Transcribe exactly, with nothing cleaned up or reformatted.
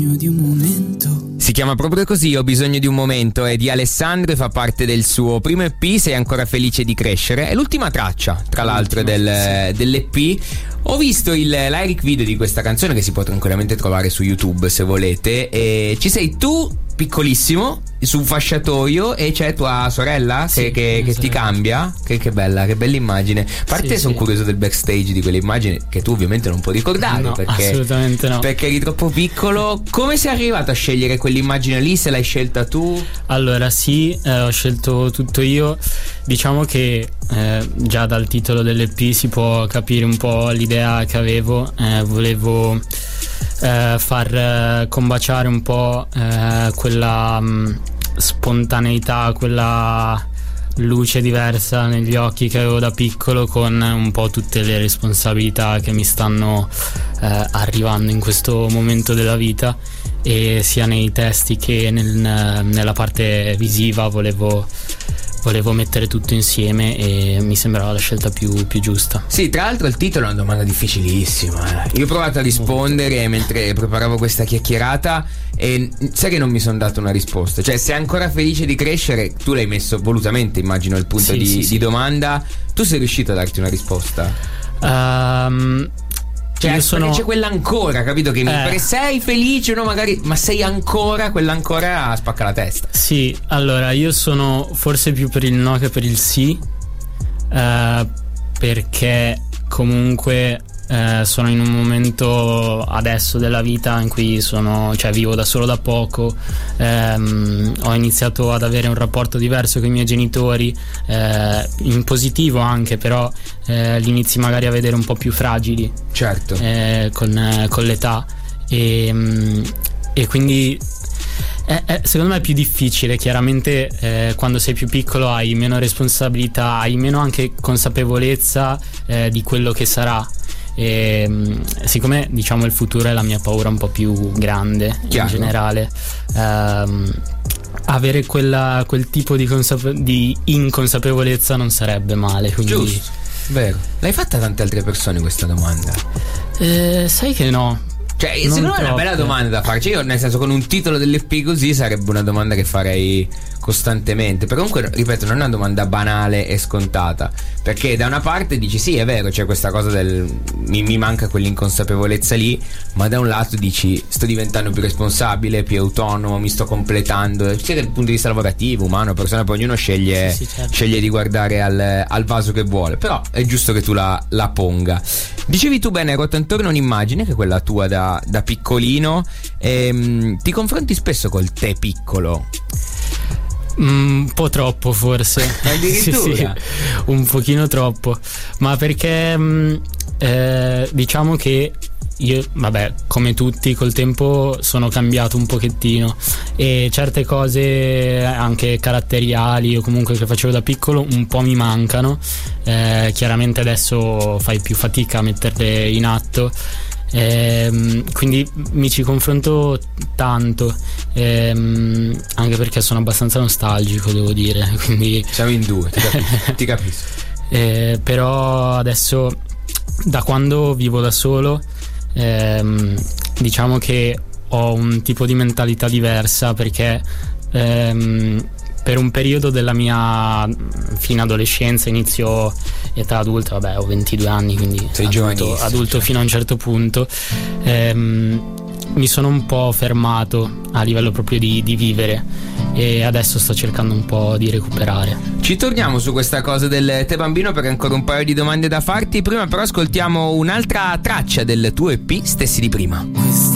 Di un momento. Si chiama proprio così, Ho bisogno di un momento, è di Alessandro e fa parte del suo primo E P, Sei ancora felice di crescere. È l'ultima traccia, tra l'altro, del, sì. dell'E P. Ho visto il lyric video di questa canzone che si può tranquillamente trovare su YouTube se volete, e ci sei tu piccolissimo su un fasciatoio e c'è tua sorella che, sì, che, che ti cambia. Che, che bella, che bella immagine. A parte sì, sono sì. curioso del backstage di quelle immagini che tu ovviamente non puoi ricordare, no, perché, assolutamente no, perché eri troppo piccolo. Come sei arrivato a scegliere quell'immagine lì? Se l'hai scelta tu? Allora sì, eh, ho scelto tutto io. Diciamo che eh, già dal titolo dell'E P si può capire un po' l'idea che avevo. eh, Volevo eh, far eh, combaciare un po' eh, quella mh, spontaneità, quella luce diversa negli occhi che avevo da piccolo, con un po' tutte le responsabilità che mi stanno eh, arrivando in questo momento della vita, e sia nei testi che nel, nella parte visiva volevo volevo mettere tutto insieme e mi sembrava la scelta più, più giusta. Sì, tra l'altro il titolo è una domanda difficilissima. Io ho provato a rispondere mentre preparavo questa chiacchierata e sai che non mi sono dato una risposta. Cioè, sei ancora felice di crescere, tu l'hai messo volutamente, immagino, il punto sì, di, sì, di sì. domanda. Tu sei riuscito a darti una risposta? Um, Cioè, io sono... c'è quella ancora, capito? Che eh. sei felice, no? Magari, ma sei ancora, quella ancora spacca la testa. Sì, allora io sono forse più per il no che per il sì, eh, perché comunque eh, sono in un momento adesso della vita in cui sono, cioè vivo da solo da poco, ehm, ho iniziato ad avere un rapporto diverso con i miei genitori, eh, in positivo anche, però eh, li inizi magari a vedere un po' più fragili, certo, eh, con, eh, con l'età, e, e quindi è, è, secondo me è più difficile. Chiaramente eh, quando sei più piccolo hai meno responsabilità, hai meno anche consapevolezza eh, di quello che sarà. E, siccome diciamo il futuro è la mia paura un po' più grande, chiaro, in generale, ehm, avere quella, quel tipo di, consape- di inconsapevolezza non sarebbe male, quindi... Giusto, vero. L'hai fatta a tante altre persone questa domanda? Eh, sai che no. Cioè, non secondo me è una bella domanda da farci. Io, nel senso, con un titolo dell'E P così sarebbe una domanda che farei costantemente. Però comunque, ripeto, non è una domanda banale e scontata, perché da una parte dici sì, è vero, c'è questa cosa del mi, mi manca quell'inconsapevolezza lì, ma da un lato dici sto diventando più responsabile, più autonomo, mi sto completando, sia dal punto di vista lavorativo, umano, personale. Poi ognuno sceglie, sì, sì, certo. sceglie di guardare al, al vaso che vuole, però è giusto che tu la, la ponga. Dicevi tu bene, ruota intorno un'immagine che è quella tua da, da piccolino, e, ti confronti spesso col te piccolo? Mm, un po' troppo forse. Addirittura? Sì, sì, un pochino troppo, ma perché mh, eh, diciamo che io, vabbè, come tutti col tempo sono cambiato un pochettino, e certe cose anche caratteriali o comunque che facevo da piccolo un po' mi mancano. Eh, chiaramente adesso fai più fatica a metterle in atto, ehm, quindi mi ci confronto tanto, ehm, anche perché sono abbastanza nostalgico, devo dire, quindi siamo in due, ti capisco, ti capisco. Eh, però adesso, da quando vivo da solo, ehm, diciamo che ho un tipo di mentalità diversa, perché ehm, per un periodo della mia fine adolescenza, inizio età adulta, vabbè, ho ventidue anni, quindi sei adulto, adulto fino a un certo punto, ehm, mi sono un po' fermato a livello proprio di, di vivere, e adesso sto cercando un po' di recuperare. Ci torniamo su questa cosa del te bambino, perché ancora un paio di domande da farti. Prima però ascoltiamo un'altra traccia del tuo E P, Stessi di prima.